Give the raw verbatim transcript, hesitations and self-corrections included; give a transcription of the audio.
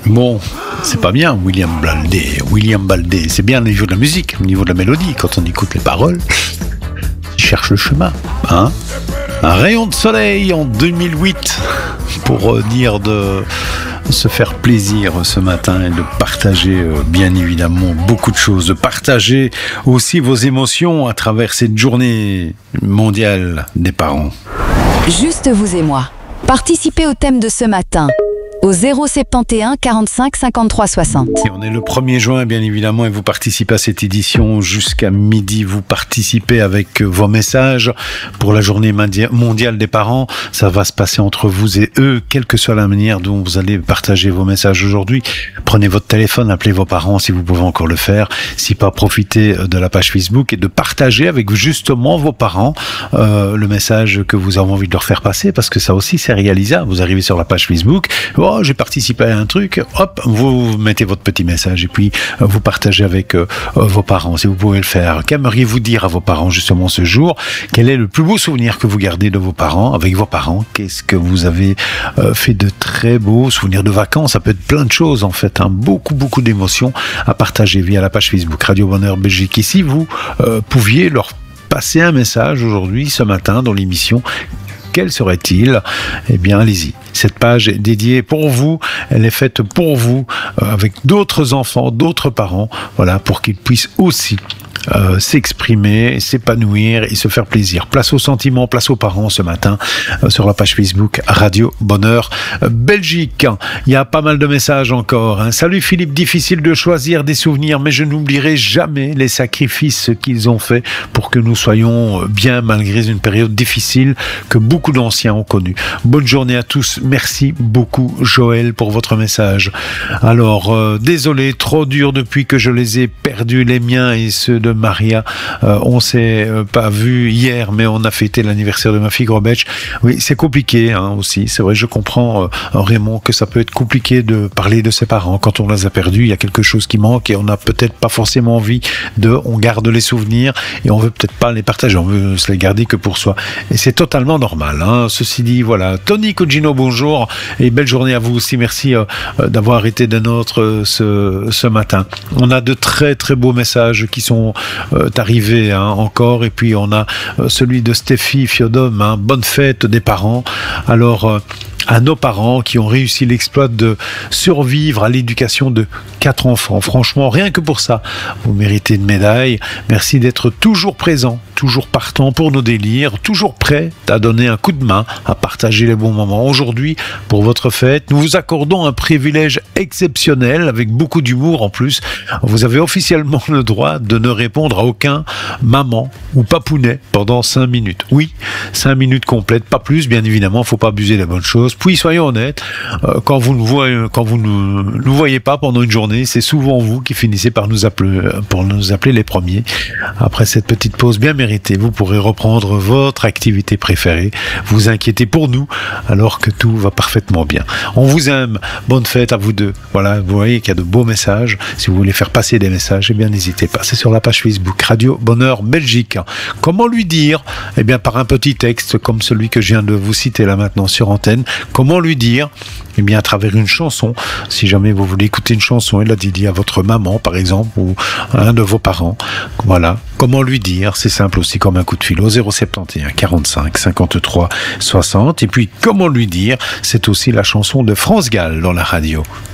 Bon, c'est pas bien, William Baldé. William Baldé, c'est bien au niveau de la musique, au niveau de la mélodie. Quand on écoute les paroles, il cherche le chemin. Hein, un rayon de soleil en deux mille huit pour dire de se faire plaisir ce matin et de partager bien évidemment beaucoup de choses, de partager aussi vos émotions à travers cette journée mondiale des parents. Juste vous et moi. Participez au thème de ce matin au zéro sept un quarante-cinq cinquante-trois soixante. Et on est le premier juin bien évidemment et vous participez à cette édition jusqu'à midi. Vous participez avec vos messages pour la journée mondiale des parents. Ça va se passer entre vous et eux, quelle que soit la manière dont vous allez partager vos messages aujourd'hui. Prenez votre téléphone, appelez vos parents si vous pouvez encore le faire. Si pas, profitez de la page Facebook et de partager avec justement vos parents euh, le message que vous avez envie de leur faire passer, parce que ça aussi c'est réalisable. Vous arrivez sur la page Facebook, oh, Oh, j'ai participé à un truc, hop, vous mettez votre petit message et puis euh, vous partagez avec euh, vos parents, si vous pouvez le faire. Qu'aimeriez-vous dire à vos parents justement ce jour? Quel est le plus beau souvenir que vous gardez de vos parents, avec vos parents? Qu'est-ce que vous avez euh, fait de très beaux souvenirs de vacances? Ça peut être plein de choses en fait, hein. Beaucoup, beaucoup d'émotions à partager via la page Facebook Radio Bonheur Belgique. Et si vous euh, pouviez leur passer un message aujourd'hui, ce matin, dans l'émission, quel serait-il? Eh bien, allez-y. Cette page est dédiée pour vous. Elle est faite pour vous, euh, avec d'autres enfants, d'autres parents, voilà, pour qu'ils puissent aussi Euh, s'exprimer, s'épanouir et se faire plaisir. Place aux sentiments, place aux parents ce matin euh, sur la page Facebook Radio Bonheur euh, Belgique. Il y a pas mal de messages encore. Hein. Salut Philippe, difficile de choisir des souvenirs, mais je n'oublierai jamais les sacrifices qu'ils ont faits pour que nous soyons bien malgré une période difficile que beaucoup d'anciens ont connue. Bonne journée à tous. Merci beaucoup Joël pour votre message. Alors, euh, désolé, trop dur depuis que je les ai perdus, les miens et ceux de Maria. Euh, on s'est euh, pas vu hier, mais on a fêté l'anniversaire de ma fille Grobetch. Oui, c'est compliqué hein, aussi. C'est vrai, je comprends euh, Raymond que ça peut être compliqué de parler de ses parents quand on les a perdus. Il y a quelque chose qui manque et on n'a peut-être pas forcément envie de. On garde les souvenirs et on veut peut-être pas les partager. On veut se les garder que pour soi. Et c'est totalement normal. Hein. Ceci dit, voilà. Tony Cugino, bonjour et belle journée à vous aussi. Merci euh, d'avoir été des nôtres euh, ce, ce matin. On a de très très beaux messages qui sont Euh, arrivé hein, encore, et puis on a euh, celui de Stéphie Fiodom, hein, bonne fête des parents. Alors euh, à nos parents qui ont réussi l'exploit de survivre à l'éducation de quatre enfants. Franchement, rien que pour ça, vous méritez une médaille. Merci d'être toujours présent, toujours partant pour nos délires, toujours prêt à donner un coup de main, à partager les bons moments. Aujourd'hui, pour votre fête, nous vous accordons un privilège exceptionnel, avec beaucoup d'humour en plus. Vous avez officiellement le droit de ne répondre à aucun maman ou papounet pendant cinq minutes. Oui, cinq minutes complètes, pas plus, bien évidemment, faut pas abuser de la bonne chose. Puis soyons honnêtes, euh, quand vous ne voyez, quand vous ne nous voyez pas pendant une journée, c'est souvent vous qui finissez par nous appeler, pour nous appeler les premiers. Après cette petite pause bien méritée, vous pourrez reprendre votre activité préférée, vous inquiétez pour nous, alors que tout va parfaitement bien. On vous aime, bonne fête à vous deux. Voilà, vous voyez qu'il y a de beaux messages. Si vous voulez faire passer des messages, eh bien n'hésitez pas. C'est sur la page Facebook Radio Bonheur Belgique. Comment lui dire? Eh bien par un petit texte comme celui que je viens de vous citer là maintenant sur antenne. Comment lui dire? Eh bien à travers une chanson. Si jamais vous voulez écouter une chanson et la dédier à votre maman par exemple, ou à un de vos parents, voilà. Comment lui dire? C'est simple aussi comme un coup de fil au zéro sept un quarante-cinq cinquante-trois soixante. Et puis comment lui dire? C'est aussi la chanson de France Gall dans la radio.